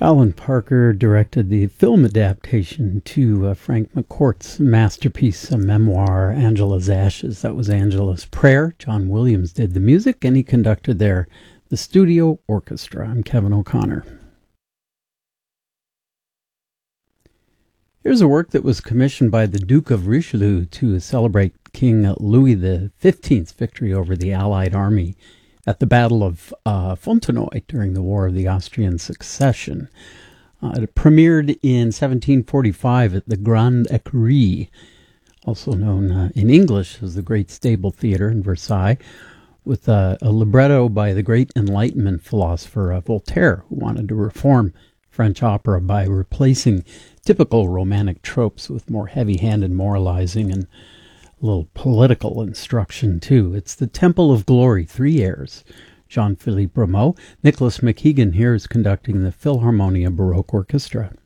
Alan Parker directed the film adaptation to Frank McCourt's masterpiece, a memoir, Angela's Ashes. That was Angela's Prayer. John Williams did the music, and he conducted the studio orchestra. I'm Kevin O'Connor. Here's a work that was commissioned by the Duke of Richelieu to celebrate King Louis XV's victory over the Allied army at the Battle of Fontenoy during the War of the Austrian Succession. It premiered in 1745 at the Grande Écurie, also known in English as the Great Stable Theatre in Versailles, with a libretto by the great Enlightenment philosopher Voltaire, who wanted to reform French opera by replacing typical romantic tropes with more heavy-handed moralizing and a little political instruction, too. It's The Temple of Glory, 3 airs. Jean-Philippe Rameau. Nicholas McKeegan here is conducting the Philharmonia Baroque Orchestra.